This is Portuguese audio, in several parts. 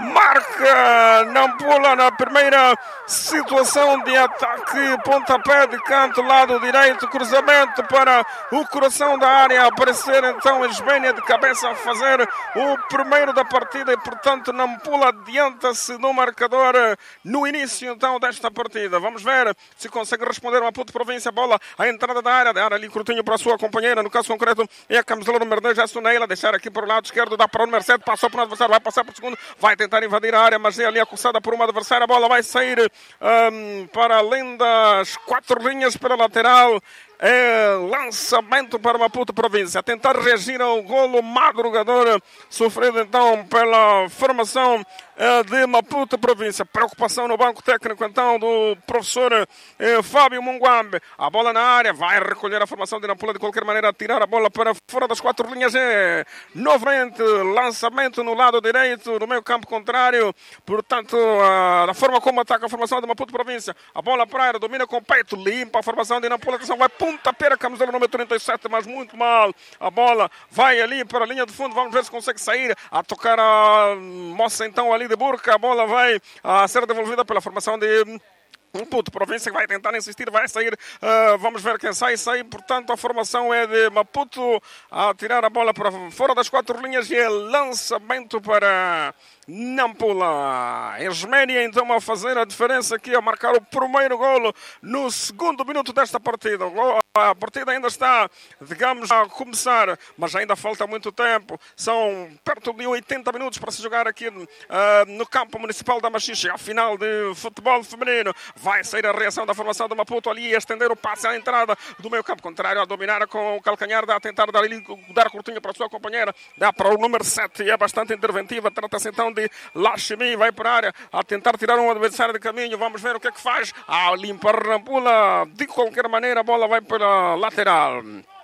marca Nampula na primeira situação de ataque, pontapé de canto, lado direito, cruzamento para o coração da área, aparecer então Esbênia de cabeça a fazer o primeiro da partida e portanto Nampula adianta-se no marcador no início então desta partida. Vamos ver se consegue responder Maputo Província, bola, a entrada da área ali Coutinho para a sua companheira, no caso concreto é a camisola número 10, já Suneila, deixar aqui para o lado esquerdo, dá para o número 7, passou para o adversário, vai passar para o segundo, vai tentar invadir a área, mas é ali acossada por uma adversária, a bola vai sair para além das 4 linhas pela lateral. É lançamento para Maputo Província, a tentar reagir ao golo madrugador sofrido então pela formação de Maputo Província. Preocupação no banco técnico então do professor Fábio Munguambe. A bola na área, vai recolher a formação de Nampula de qualquer maneira, tirar a bola para fora das 4 linhas. Novamente, lançamento no lado direito, no meio campo contrário. Portanto, da forma como ataca a formação de Maputo Província. A bola para a área, domina com o peito, limpa a formação de Nampula, que vai pontapé, camisola número 37, mas muito mal. A bola vai ali para a linha de fundo, vamos ver se consegue sair, a tocar a moça então ali de burca, a bola vai a ser devolvida pela formação de Maputo Província, que vai tentar insistir, vai sair, vamos ver quem sai, portanto a formação é de Maputo, a tirar a bola para fora das 4 linhas e é lançamento para Nampula. Esménia então a fazer a diferença aqui, a marcar o primeiro golo no segundo minuto desta partida. A partida ainda está, digamos, a começar, mas ainda falta muito tempo. São perto de 80 minutos para se jogar aqui no campo municipal da Machixe, a final de futebol feminino. Vai sair a reação da formação do Maputo ali, estender o passe à entrada do meio campo contrário, a dominar com o calcanhar, a tentar dar curtinho para a sua companheira, dá para o número 7 e é bastante interventiva. Trata-se então de Lashimi, vai para a área a tentar tirar um adversário de caminho. Vamos ver o que é que faz. A limpar Nampula, de qualquer maneira a bola vai para lateral.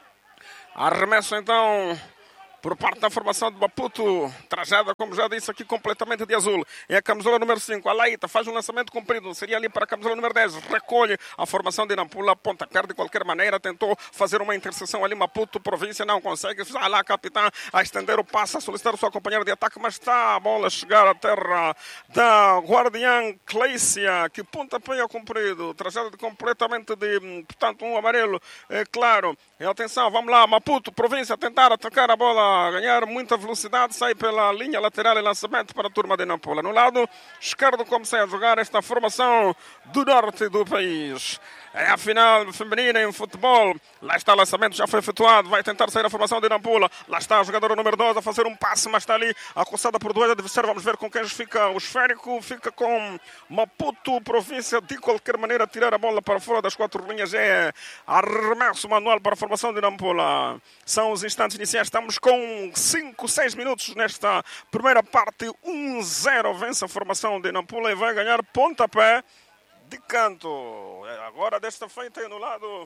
Arremesso então por parte da formação de Maputo, trajada, como já disse aqui, completamente de azul. É a camisola número 5, a Laíta, faz um lançamento comprido, seria ali para a camisola número 10, recolhe a formação de Nampula, pontapé de qualquer maneira, tentou fazer uma interseção ali, Maputo Província não consegue, vai lá a capitã a estender o passe, a solicitar o seu companheiro de ataque, mas está a bola a chegar à terra da guardiã Cleicia, que pontapé comprido, trajada completamente de, portanto, um amarelo, claro. E atenção, vamos lá, Maputo Província, tentar atacar a bola, ganhar muita velocidade, sai pela linha lateral e lançamento para a turma de Nampula. No lado esquerdo começa a jogar esta formação do norte do país. É a final feminina em futebol. Lá está o lançamento, já foi efetuado. Vai tentar sair a formação de Nampula. Lá está a jogadora número 12 a fazer um passe, mas está ali acossada por dois adversários. Vamos ver com quem fica. O esférico fica com Maputo Província. De qualquer maneira, tirar a bola para fora das 4 linhas é arremesso manual para a formação de Nampula. São os instantes iniciais. Estamos com 5, 6 minutos nesta primeira parte. 1-0 vence a formação de Nampula e vai ganhar pontapé de canto. Agora desta feita é no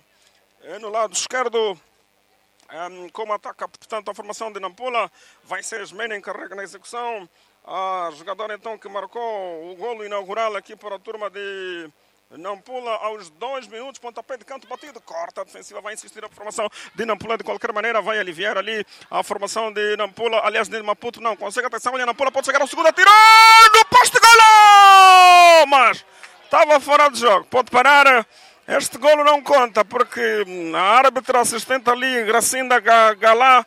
lado esquerdo, como ataca portanto a formação de Nampula, vai ser Esmena encarrega na execução. A jogadora então que marcou o golo inaugural aqui para a turma de Nampula aos 2 minutos, pontapé de canto batido, corta a defensiva, vai insistir a formação de Nampula de qualquer maneira, vai aliviar ali a formação de Nampula, aliás de Maputo não consegue, atenção, olha, Nampula pode chegar ao segundo, atirou no poste, golo! Mas estava fora de jogo, pode parar. Este golo não conta porque a árbitra assistente ali, Gracinda Galá,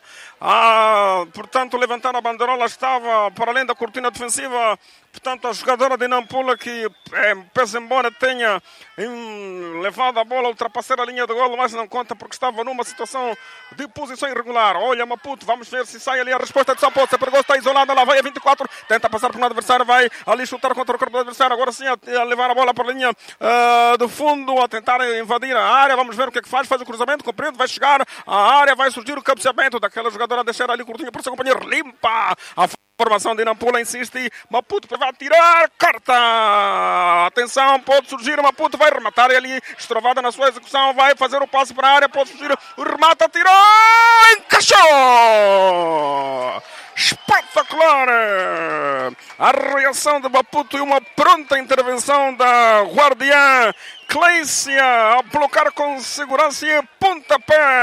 portanto, levantar a banderola, estava para além da cortina defensiva. Portanto, a jogadora de Nampula que, pese embora tenha levado a bola a ultrapassar a linha de golo, mas não conta porque estava numa situação de posição irregular. Olha, Maputo, vamos ver se sai ali a resposta de São Paulo. Se perigoso, está isolada, lá vai a 24, tenta passar por um adversário, vai ali chutar contra o corpo do adversário. Agora sim, a levar a bola para a linha do fundo, a tentar invadir a área. Vamos ver o que é que faz o cruzamento comprido, vai chegar à área, vai surgir o cabeceamento daquela jogadora a deixar ali curtinho para o seu companheiro, limpa a formação de Nampula, insiste, Maputo vai tirar, carta, atenção, pode surgir, Maputo vai rematar ali, estrovada na sua execução, vai fazer o passe para a área, pode surgir, remata, tirou, encaixou, espetacular, a reação de Maputo e uma pronta intervenção da guardiã Cleicia a bloquear com segurança e pontapé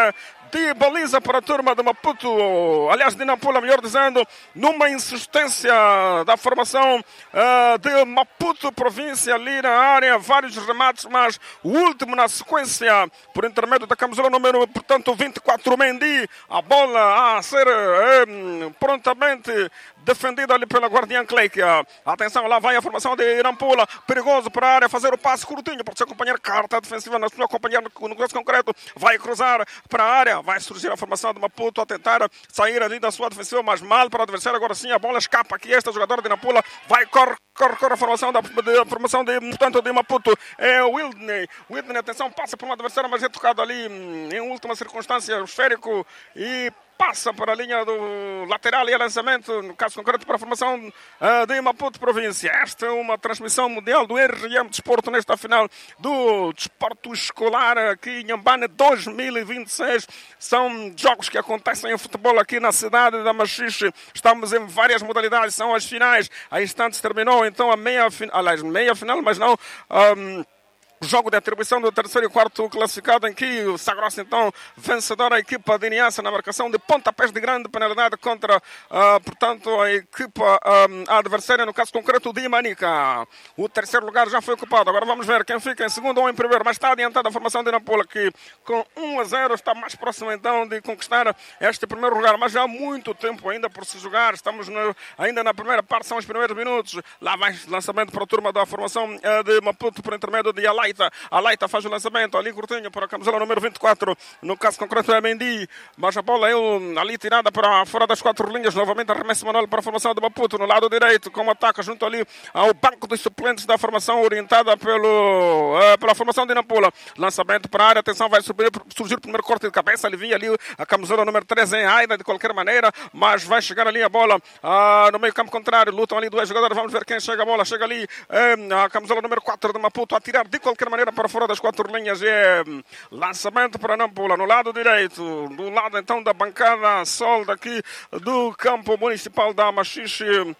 de baliza para a turma de Maputo, aliás de Nampula, melhor dizendo, numa insistência da formação de Maputo, província, ali na área, vários remates, mas o último na sequência, por intermédio da camisola número, portanto, 24, Mendy, a bola a ser prontamente defendida ali pela Guardiã Cleica. Atenção, lá vai a formação de Nampula, perigoso para a área, fazer o passe curtinho, pode ser acompanhar carta defensiva, na sua acompanhar no caso concreto, vai cruzar para a área, vai surgir a formação de Maputo a tentar sair ali da sua defensiva, mas mal para o adversário, agora sim a bola escapa aqui, esta jogadora de Nampula, vai, corre a formação portanto, de Maputo, é o Wildney, atenção, passa por um adversário, mas é tocado ali em última circunstância, esférico, e passa para a linha do lateral e lançamento, no caso concreto para a formação de Maputo Província. Esta é uma transmissão mundial do RM Desporto nesta final do Desporto Escolar aqui em Inhambane 2026. São jogos que acontecem em futebol aqui na cidade da Machixe. Estamos em várias modalidades, são as finais. Há instantes terminou então a meia final, mas não... jogo de atribuição do terceiro e quarto classificado, em que sagrou-se então vencedora a equipa de Niassa na marcação de pontapés de grande penalidade contra, portanto, a equipa adversária, no caso concreto de Manica. O terceiro lugar já foi ocupado. Agora vamos ver quem fica em segundo ou em primeiro, mas está adiantada a formação de Nampula, que com 1-0 está mais próximo então de conquistar este primeiro lugar, mas já há muito tempo ainda por se jogar. Estamos ainda na primeira parte, são os primeiros minutos. Lá vai lançamento para a turma da formação de Maputo por intermédio de Alai. A Laita faz o lançamento ali curtinho para a camisola número 24, no caso concreto é Mendy, mas a bola é ali tirada para fora das quatro linhas, novamente arremesso manual para a formação de Maputo no lado direito, como ataca junto ali ao banco dos suplentes da formação orientada pela formação de Nampula. Lançamento para a área, atenção, vai surgir o primeiro corte de cabeça, ali vinha ali a camisola número 13 em Aida de qualquer maneira, mas vai chegar ali a bola no meio campo contrário, lutam ali dois jogadores, vamos ver quem chega a bola, chega ali a camisola número 4 de Maputo a tirar de qualquer maneira para fora das quatro linhas, é lançamento para Nampula no lado direito, do lado então da bancada sol daqui do campo municipal da Machixe.